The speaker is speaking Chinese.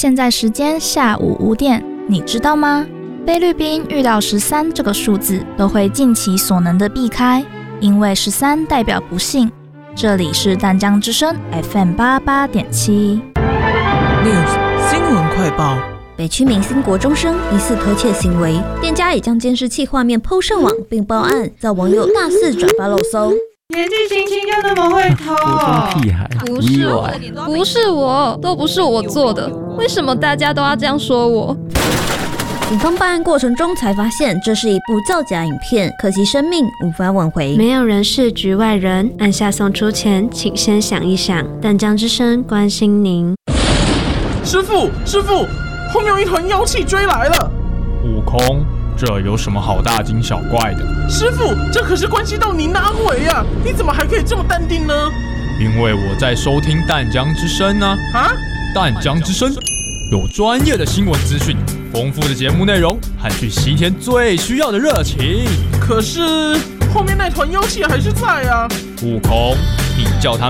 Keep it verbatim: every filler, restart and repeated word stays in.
现在时间下午五点，你知道吗？菲律宾遇到十三这个数字都会尽其所能的避开，因为十三代表不幸。这里是淡江之声 F M 八八点七。 News 新闻快报。 北区明星国中生疑似偷窃行为，店家已将监视器画面 po 上网并报案，遭网友大肆转发漏搜。 年纪轻轻就那么会偷？ 国中屁孩， 不是我，不是我，都不是我做的，为什么大家都要这样说我？ 警方办案过程中才发现，这是一部造假影片，可惜生命无法挽回。 没有人是局外人，按下送出前，请先想一想。淡江之声关心您。 师父，师父，后面有一团妖气追来了。 悟空，这有什么好大惊小怪的？ 师父，这可是关系到你哪回啊？你怎么还可以这么淡定呢？ 因为我在收听淡江之声呢。 啊？ 淡江之声有专业的新闻资讯，丰富的节目内容和去西天最需要的热情。 可是后面那团妖气还是在啊。 悟空，你叫他